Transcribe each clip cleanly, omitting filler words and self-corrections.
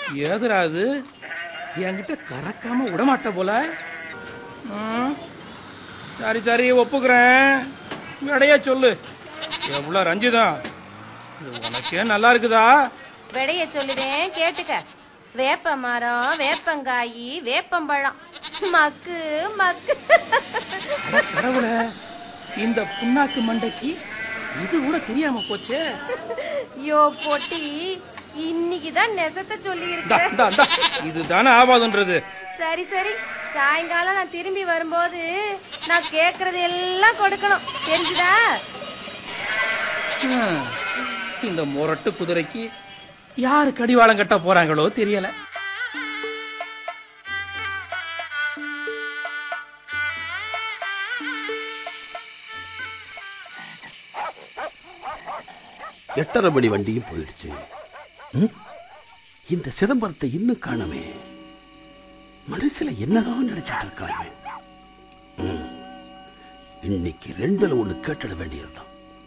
ஏதுரா அது என்கிட்ட கறக்காம விடமாட்ட போல. சரி சரி ஒப்புக்கிறேன். விடைய சொல்லு. எவ்வளவு ரஞ்சிதம், இது உனக்கே நல்லா இருக்குதா? விடைய சொல்லுவேன் கேட்டுக்க. வேப்ப மரம், வேப்பங்காயி, வேப்பம்பழம், மக்கு மக்கு. கடவுளே, இந்த புண்ணாக்கு மண்டைக்கு இது கூட தெரியாம போச்சே. யோ பொட்டி, இன்னைக்குதான் நெசத்தை சொல்லி இருக்க. இதுதானே ஆவாதுன்றது. சரி சரி, சாயங்காலம் நான் திரும்பி வரும்போது நான் கேக்குறது எல்லாம் கொடுக்கணும், தெரிஞ்சுதா? இந்த முரட்டு குதிரைக்கு யாரு கடிவாளம் கட்ட போறாங்களோ தெரியல. எட்டரை மணி வண்டியும் போயிடுச்சு. இந்த சிதம்பரத்தை இன்னும் காணவே. மனசுல என்னதான் நினைச்சிட்டு இருக்காங்க. இன்னைக்கு ரெண்டுல ஒண்ணு கேட்டுட வேண்டியதுதான்.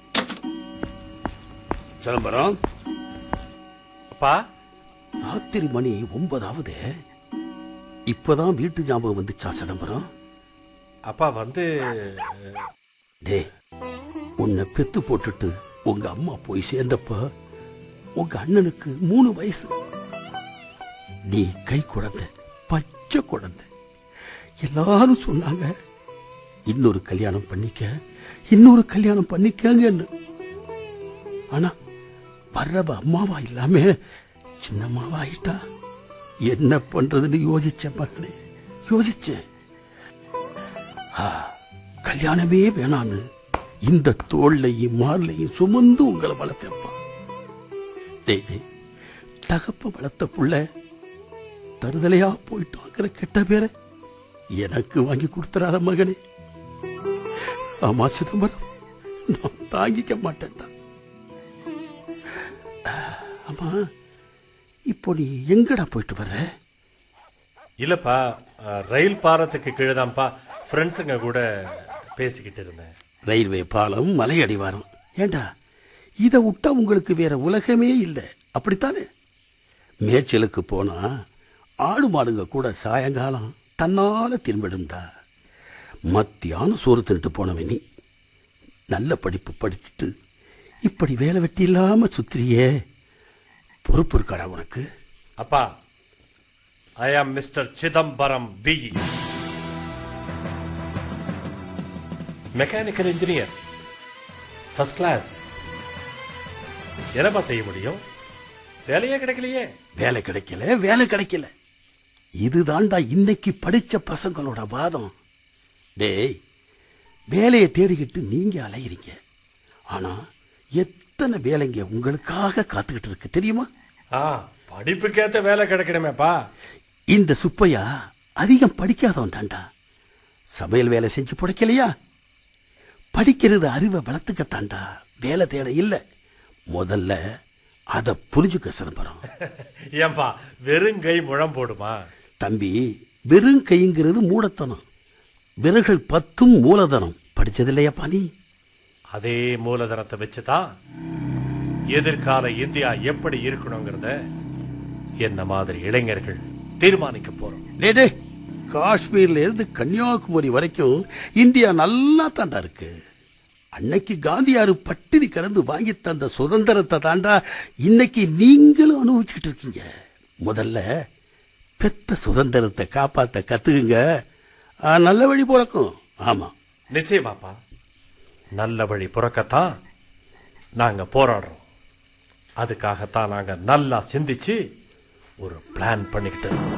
சிதம்பரம், அப்பா, ராத்திரி மணி 9 இப்பதான் வீட்டு ஞாபகம் வந்துச்சா சிதம்பரம்? அப்பா வந்து டே, உன்னை பெத்து போட்டுட்டு உங்க அம்மா போய் சேர்ந்தப்ப உங்க அண்ணனுக்கு 3 வயசு. நீ கை குழந்தை, பச்சை குழந்தை. எல்லாரும் சொன்னாங்க இன்னொரு கல்யாணம் பண்ணிக்கங்கன்னு. ஆனா வர்றவ அம்மாவா இல்லாம சின்னம்மாவா ஆயிட்டா. என்ன பண்றதுன்னு யோசிச்சேன் மகனே, யோசிச்சேன். கல்யாணமே வேணான்னு இந்த தோல்லையும் மார்லையும் சுமந்து உங்களை வளர்த்தப்பா. தகப்ப வளர்த்த புள்ள தருதலையா போயிட்டு கெட்ட பேரை எனக்கு வாங்கி கொடுத்துறாத மகனே. ஆமா சிதம்பரம், நான் தாங்கிக்க மாட்டேன்டா. ஆமா, இப்போ நீ எங்கடா போயிட்டு வர்ற? இல்லப்பா, ரயில் பாலத்துக்கு கீழேதான்ப்பா ஃப்ரெண்ட்ஸுங்க கூட பேசிக்கிட்டு இருந்தேன். ரயில்வே பாலம், மலை அடிவாரம். ஏண்டா, இதை விட்டா உங்களுக்கு வேற உலகமே இல்லை, அப்படித்தானே? மேய்ச்சலுக்கு போனா ஆடு மாடுங்க கூட சாயங்காலம் தன்னால திரும்பிடும்டா. மத்தியானம் சோறு தின்ட்டு போனவன் நீ. நல்ல படிப்பு படிச்சுட்டு இப்படி வேலை வெட்டி இல்லாம சுத்திரியே, பொறுப்பு இருக்காடா உனக்கு? அப்பா, ஐ ஆம் mister Chidambaram B, mechanical engineer, first class. என்னப்பா செய்ய முடியும்? வேலையே கிடைக்கலையே. வேலை கிடைக்கல. இதுதான்டா இன்னைக்கு படிச்ச பசங்களோட வாதம். டேய், வேலையை தேடிக்கிட்டு நீங்க அலையிறீங்க. ஆனா எத்தனை வேலைங்க உங்களுக்காக காத்துக்கிட்டு இருக்கு தெரியுமா? படிப்புக்கேத்த வேலை கிடைக்கணுமேப்பா. இந்த சுப்பையா அதிகம் படிக்காதவன் தாண்டா. சமையல் வேலை செஞ்சு பிடிக்கலையா? படிக்கிறது அறிவை வளர்த்துக்கத்தாண்டா, வேலை தேட இல்ல. முதல்ல அத புரிஞ்சுக்க சிதம்பரம். ஏன்பா வெறும் கை முழம் போடுமா? தம்பி, வெறும் கைங்கிறது மூடத்தனம். விரல்கள் 10 மூலதனம். படிச்சதில்லையாப்பா நீ? அதே மூலதனத்தை வச்சுதான் எதிர்கால இந்தியா எப்படி இருக்கணுங்கிறத என்ன மாதிரி இளைஞர்கள் தீர்மானிக்க போறோம். காஷ்மீர்ல இருந்து கன்னியாகுமரி வரைக்கும் இந்தியா நல்லா தாண்டா இருக்கு. அன்னைக்கு காந்தியாரு பட்டினி கடந்து வாங்கி தந்த சுதந்திரத்தை தாண்டா இன்னைக்கு நீங்களும் அனுபவிச்சுட்டு இருக்கீங்க. முதல்ல பெத்த சுதந்திரத்தை காப்பாத்த கத்துக்குங்க, நல்ல வழி பிறக்கும். ஆமா, நிச்சயமாப்பா, நல்ல வழி பிறக்கத்தான் நாங்க போராடுறோம். அதுக்காகத்தான் நாங்க நல்லா சிந்திச்சு ஒரு பிளான் பண்ணிக்கிட்டு இருக்கோம்.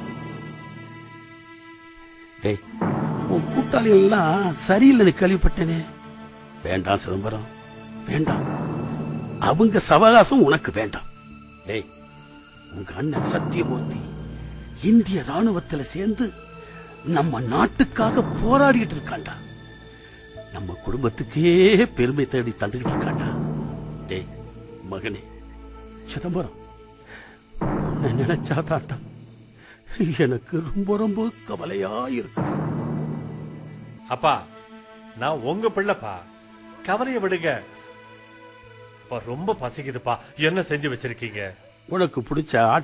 உன் கூட்டாளிகள் எல்லாம் சரியில்லைன்னு கேள்விப்பட்டேனே. வேண்டாம் சிதம்பரம், வேண்டாம். அவங்க சவகாசம் உனக்கு வேண்டாம். டேய், உங்க அண்ணன் சத்தியமூர்த்தி இந்திய ராணுவத்தில் சேர்ந்து நம்ம நாட்டுக்காக போராடிட்டு இருக்காண்டா. நம்ம குடும்பத்துக்கே பெருமை தேடி தந்துகிட்டு இருக்காண்டா. டேய் மகனே சிதம்பரம், நினைச்சாதாண்டா எனக்கு ரொம்ப ரொம்ப கவலையா இருக்கு. அப்பா, நான் உங்க பிள்ளைப்பா, கவலையை விடுங்க. ரொம்ப பசிக்குதுப்பா, என்ன செஞ்சு வச்சிருக்கீங்க? உனக்கு பிடிச்ச